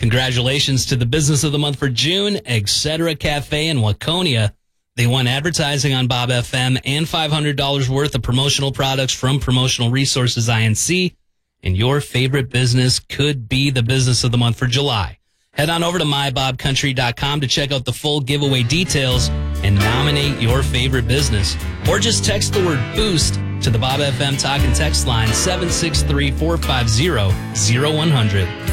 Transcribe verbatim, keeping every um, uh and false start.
Congratulations to the Business of the Month for June, Etc. Cafe in Waconia. They won advertising on Bob F M and five hundred dollars worth of promotional products from Promotional Resources I N C. And your favorite business could be the Business of the Month for July. Head on over to my bob country dot com to check out the full giveaway details and nominate your favorite business. Or just text the word BOOST to the Bob F M talk and text line seven six three, four five zero, zero one zero zero.